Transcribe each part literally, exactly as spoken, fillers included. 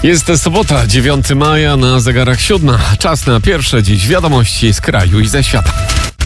Jest sobota, dziewiątego maja, na zegarach siódma. Czas na pierwsze dziś wiadomości z kraju i ze świata.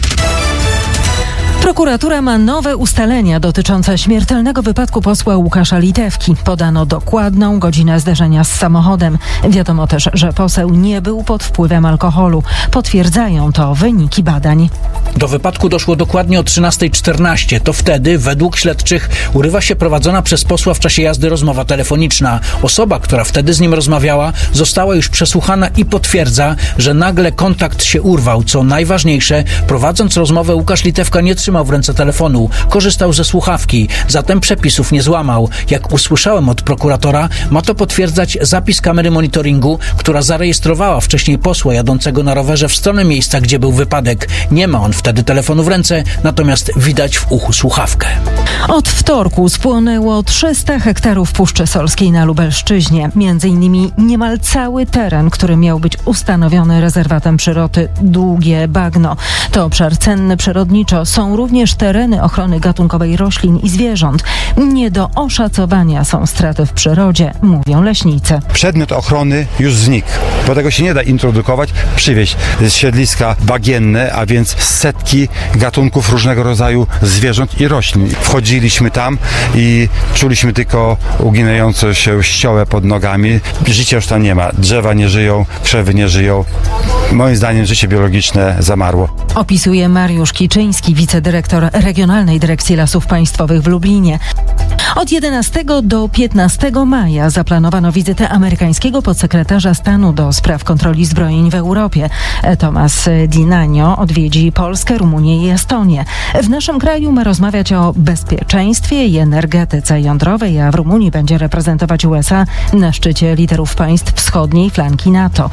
Prokuratura ma nowe ustalenia dotyczące śmiertelnego wypadku posła Łukasza Litewki. Podano dokładną godzinę zderzenia z samochodem. Wiadomo też, że poseł nie był pod wpływem alkoholu. Potwierdzają to wyniki badań. Do wypadku doszło dokładnie o trzynasta czternaście. To wtedy, według śledczych, urywa się prowadzona przez posła w czasie jazdy rozmowa telefoniczna. Osoba, która wtedy z nim rozmawiała, została już przesłuchana i potwierdza, że nagle kontakt się urwał. Co najważniejsze, prowadząc rozmowę, Łukasz Litewka nie trzymał w ręce telefonu, korzystał ze słuchawki, zatem przepisów nie złamał. Jak usłyszałem od prokuratora, ma to potwierdzać zapis kamery monitoringu, która zarejestrowała wcześniej posła jadącego na rowerze w stronę miejsca, gdzie był wypadek. Nie ma on wtedy telefonu w ręce, natomiast widać w uchu słuchawkę. Od wtorku spłonęło trzysta hektarów Puszczy Solskiej na Lubelszczyźnie. Między innymi niemal cały teren, który miał być ustanowiony rezerwatem przyrody Długie Bagno. To obszar cenny przyrodniczo. Są również tereny ochrony gatunkowej roślin i zwierząt. Nie do oszacowania są straty w przyrodzie, mówią leśnicy. Przedmiot ochrony już znikł. Bo tego się nie da introdukować, przywieźć z siedliska bagienne, a więc setki gatunków różnego rodzaju zwierząt i roślin. Wchodziliśmy tam i czuliśmy tylko uginające się ściołę pod nogami. Życia już tam nie ma. Drzewa nie żyją, krzewy nie żyją. Moim zdaniem życie biologiczne zamarło. Opisuje Mariusz Kiczyński, wicedyrektor Regionalnej Dyrekcji Lasów Państwowych w Lublinie. Od jedenastego do piętnastego maja zaplanowano wizytę amerykańskiego podsekretarza stanu do spraw kontroli zbrojeń w Europie. Tomasz Dinanio odwiedzi Polskę, Rumunię i Estonię. W naszym kraju ma rozmawiać o bezpieczeństwie i energetyce jądrowej, a w Rumunii będzie reprezentować U S A na szczycie liderów państw wschodniej flanki NATO.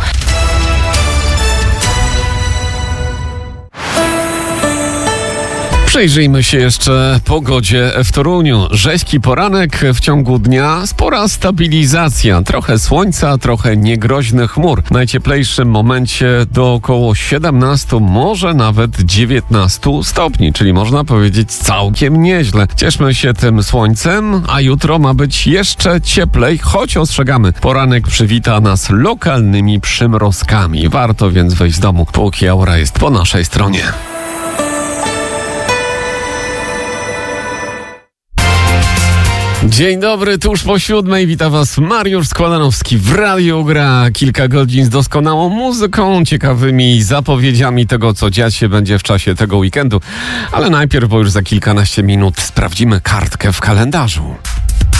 Przyjrzyjmy się jeszcze pogodzie w Toruniu. Rzeźki poranek, w ciągu dnia spora stabilizacja. Trochę słońca, trochę niegroźnych chmur. W najcieplejszym momencie do około siedemnastu, może nawet dziewiętnastu stopni, czyli można powiedzieć całkiem nieźle. Cieszmy się tym słońcem, a jutro ma być jeszcze cieplej, choć ostrzegamy. Poranek przywita nas lokalnymi przymrozkami. Warto więc wyjść z domu, póki aura jest po naszej stronie. Dzień dobry, tuż po siódmej. Wita Was Mariusz Składanowski. W Radiu gra kilka godzin z doskonałą muzyką, ciekawymi zapowiedziami tego, co dziać się będzie w czasie tego weekendu. Ale najpierw, bo już za kilkanaście minut sprawdzimy kartkę w kalendarzu.